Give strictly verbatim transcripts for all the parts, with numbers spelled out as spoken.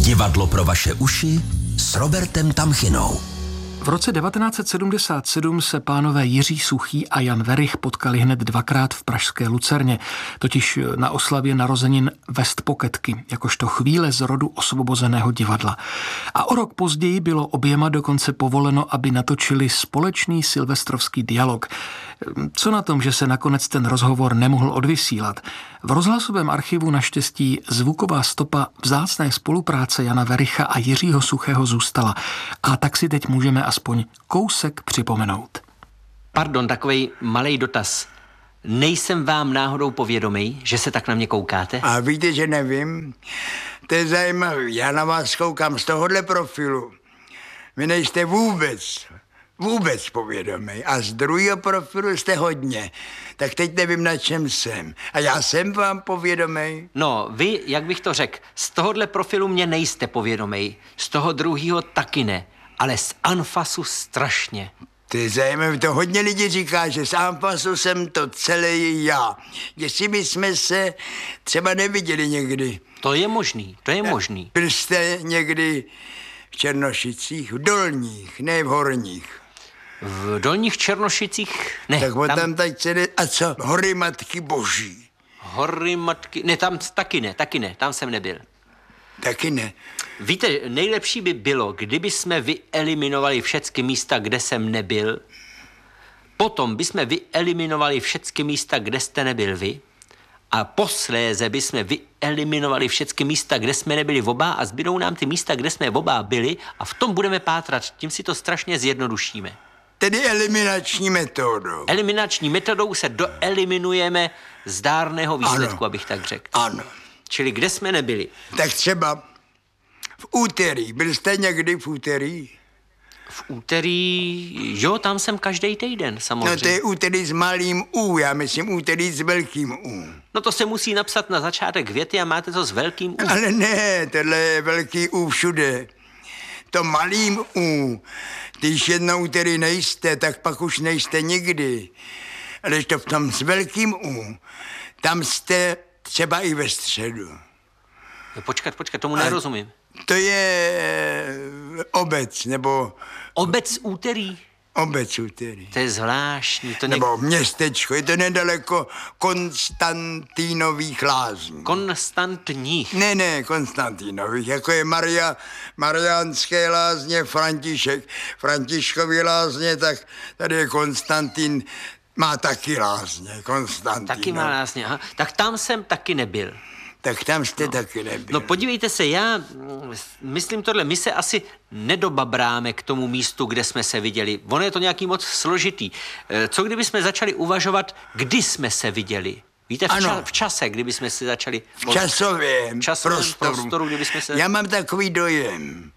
Divadlo pro vaše uši s Robertem Tamchinou. V roce devatenáct set sedmdesát sedm se pánové Jiří Suchý a Jan Werich potkali hned dvakrát v pražské Lucerně, totiž na oslavě narozenin Westpoketky, jakožto chvíle z rodu osvobozeného divadla. A o rok později bylo oběma dokonce povoleno, aby natočili společný silvestrovský dialog. Co na tom, že se nakonec ten rozhovor nemohl odvysílat? V rozhlasovém archivu naštěstí zvuková stopa vzácné spolupráce Jana Wericha a Jiřího Suchého zůstala. A tak si teď můžeme aspoň kousek připomenout. Pardon, takovej malej dotaz. Nejsem vám náhodou povědomý, že se tak na mě koukáte? A víte, že nevím? To je zajímavé. Já na vás koukám z tohohle profilu. Vy nejste vůbec, vůbec povědomý. A z druhého profilu jste hodně. Tak teď nevím, na čem jsem. A já jsem vám povědomý? No, vy, jak bych to řekl, z tohohle profilu mě nejste povědomý. Z toho druhého taky ne. Ale z anfasu strašně. To je zajímavé, to hodně lidí říká, že z anfasu jsem to celý já. Jestli my jsme se třeba neviděli někdy. To je možný, to je možný. Byl jste někdy v Černošicích, v dolních, ne v horních? V dolních Černošicích ne. Tak tam, tam teď se ne... A co? Hory Matky Boží. Hory Matky... Ne, tam taky ne, taky ne, tam jsem nebyl. Taky ne. Víte, nejlepší by bylo, kdyby jsme vyeliminovali všechny místa, kde jsem nebyl. Potom bychom vyeliminovali všechny místa, kde jste nebyl vy. A posléze bychom vyeliminovali všechny místa, kde jsme nebyli oba a zbydou nám ty místa, kde jsme oba byli a v tom budeme pátrat. Tím si to strašně zjednodušíme. Tedy eliminační metodou. Eliminační metodou se doeliminujeme zdárného výsledku, ano. Abych tak řekl. Ano. Čili kde jsme nebyli? Tak třeba v úterý. Byl jste někdy v úterý? V úterý, jo, tam jsem každý týden, samozřejmě. No to je úterý s malým U, já myslím úterý s velkým U. No to se musí napsat na začátek věty a máte to s velkým U. Ale ne, tohle je velký U všude. To malým U, když jednou úterý nejste, tak pak už nejste nikdy. Ale to v tom s velkým U, tam jste třeba i ve středu. No, počkat, počkat, tomu nerozumím. To je obec, nebo... Obec úterý? Obec úterý. To je zvláštní. To nebo něk... městečko, je to nedaleko Konstantínových lázní. Konstantních. Ne, ne, Konstantínových, jako je Maria, Mariánské lázně, František. Františkovy lázně, tak tady je Konstantín, má taky lázně, Konstantín. Taky má lázně, aha. Tak tam jsem taky nebyl. Tak tam jste no. taky nebyl. No podívejte se, já myslím tohle, my se asi nedobabráme k tomu místu, kde jsme se viděli. Ono je to nějaký moc složitý. Co kdyby jsme začali uvažovat, kdy jsme se viděli? Víte, v, ča- v čase, kdyby jsme se začali... V časovém, časovém prostoru. prostoru, kdyby jsme se... Já mám takový dojem.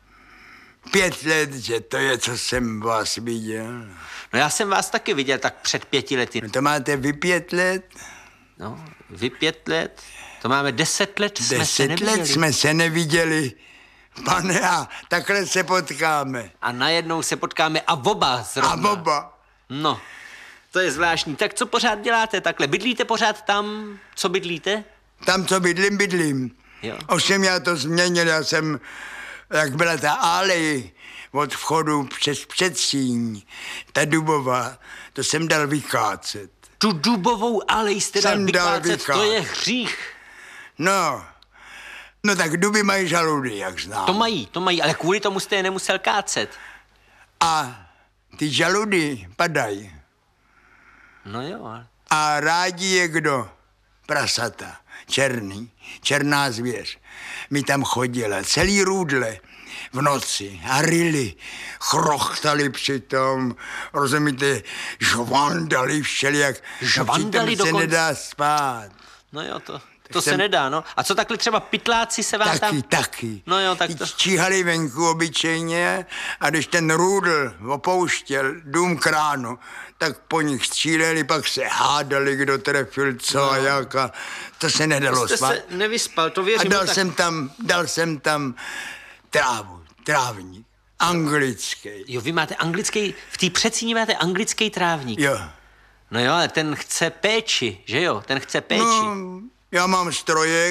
Pět let, že to je, co jsem vás viděl. No já jsem vás taky viděl tak před pěti lety. No to máte vy pět let? No, vy pět let... To máme deset let, jsme deset se neviděli. let jsme se neviděli. Pane, a takhle se potkáme. A najednou se potkáme a oba zrovna. A oba. No, to je zvláštní. Tak co pořád děláte takhle? Bydlíte pořád tam, co bydlíte? Tam, co bydlím, bydlím. Jo. Ovšem já to změnil, já jsem, jak byla ta alej od vchodu přes předsíň, ta dubová, to jsem dal vykácet. Tu dubovou alej jste dal vykácet, vykácet, to je hřích. No, no tak duby mají žaludy, jak znám. To mají, to mají, ale kvůli tomu jste je nemusel kácet. A ty žaludy padají. No jo, ale... A rádi je kdo? Prasata, černý, černá zvěř. Mi tam chodila celý růdle v noci a ryli, chrochtali přitom, rozumíte, žvandali všelijak. Žvandali dokonce. dokonce? Se nedá spát. No jo, to, to jsem... se nedá, no. A co takhle třeba pytláci se vám taky, tam... Taky, taky. No jo, tak to... Číhali venku obyčejně a když ten růdl opouštěl dům kránu, tak po nich stříleli, pak se hádali, kdo trefil co no. a jak a to se nedalo jste spát. se nevyspal, to věřím. A dal tak... jsem tam, dal jsem tam trávu, trávník, anglický. Jo, vy máte anglický, v té Předsíni máte anglický trávník. Jo. No jo, ale ten chce péči, že jo? Ten chce péči. No, já mám strojek,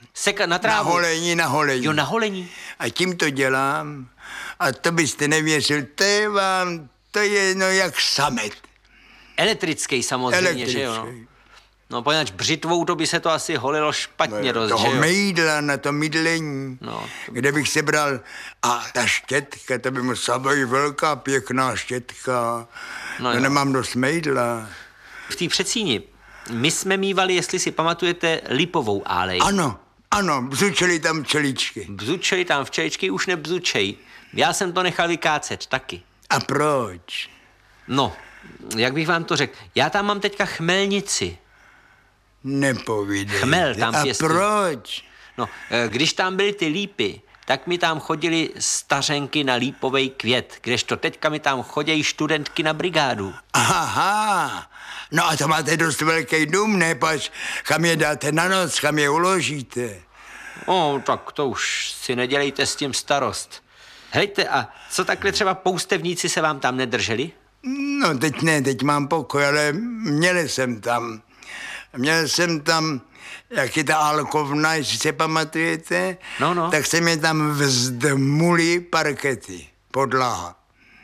Seka na Na trávu. holení, na holení. Jo, na holení. A tím to dělám. A to byste nevěřil, to je vám, to je no jak samet. Elektrický samozřejmě, že jo. Elektrický. No, poněvadž břitvou to by se to asi holilo špatně dost, že Toho jo. mejdla na to mydlení, No, kde bych se bral. A ta štětka, to by musela být velká, pěkná štětka. No No jo. nemám dost mejdla. V té Předsíni my jsme mívali, jestli si pamatujete, lipovou álej. Ano, ano, bzučeli tam čeličky. Bzučej tam včeličky, už nebzučej. Já jsem to nechal vykácet taky. A proč? No, jak bych vám to řekl, já tam mám teďka chmelnici. Nepovídej. Chmel tam A pěstuju. proč? No, eh, když tam byly ty lípy, tak mi tam chodili stařenky na lípovej květ, kdežto teďka mi tam chodějí studentky na brigádu. Aha, no a to máte dost velký dům, ne? Pač, kam je dáte na noc, kam je uložíte. O, tak to už si nedělejte s tím starost. Hejte, a co takhle třeba poustevníci se vám tam nedrželi? No teď ne, teď mám pokoj, ale měl jsem tam. Měl jsem tam, jak je ta alkovna, jestli se pamatujete, No, no. tak se mi tam vzdmuli parkety, podlaha.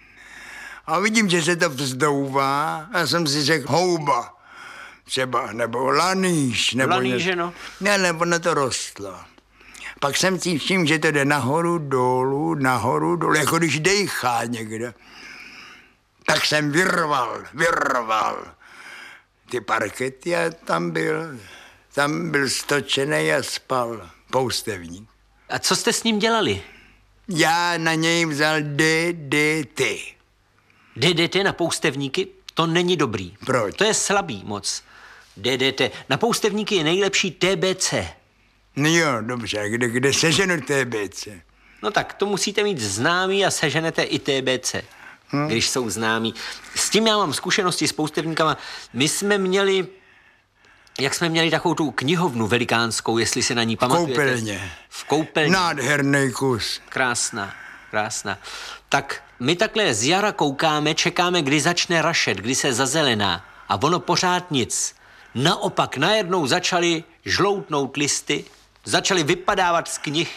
A vidím, že se to vzdouvá a jsem si řekl houba třeba, nebo lanýž. Nebo Lanýže, no. Ne, nebo na to rostlo. Pak jsem si všiml, že to jde nahoru, dolů, nahoru, dolů, jako když dejchá někde. Tak jsem vyrval, vyrval ty parkety a tam byl, tam byl stočený a spal poustevník. A co jste s ním dělali? Já na něj vzal D D T. D D T na poustevníky? To není dobrý. Proč? To je slabý moc. D D T. Na poustevníky je nejlepší T B C. No jo, dobře, kde, kde seženu T B C? No tak, to musíte mít známý a seženete i T B C, hmm. když jsou známí. S tím já mám zkušenosti s poustevníkama. My jsme měli, jak jsme měli takovou tu knihovnu velikánskou, jestli se na ní pamatujete. Koupelně. V koupelně. Nádherný kus. Krásná, krásná. Tak my takhle z jara koukáme, čekáme, kdy začne rašet, kdy se zazelená. A ono pořád nic. Naopak najednou začaly žloutnout listy, začaly vypadávat z knih.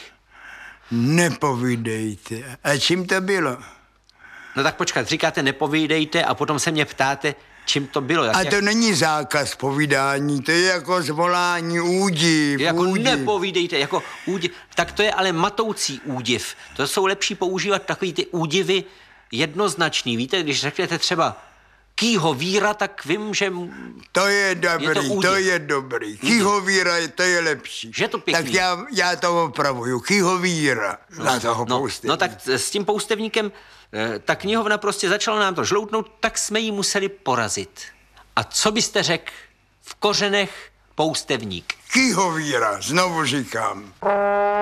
Nepovídejte. A čím to bylo? No tak počkat, říkáte nepovídejte a potom se mě ptáte, čím to bylo. Jak, A to není zákaz povídání, to je jako zvolání údiv, jako údiv. nepovídejte, jako údiv. Tak to je ale matoucí údiv. To jsou lepší používat takový ty údivy jednoznačný. Víte, když řeknete třeba kýho víra, tak vím, že... To je dobrý, je to to, údiv. to je dobrý. Kýhovíra, to je lepší. Že to pěkný. Tak já, já to opravuju. Kýhovíra no, na toho no, poustevníka. no tak s tím poustevníkem eh, ta knihovna prostě začala nám to žloutnout, tak jsme ji museli porazit. A co byste řekl v kořenech poustevník? Kýhovíra, znovu říkám.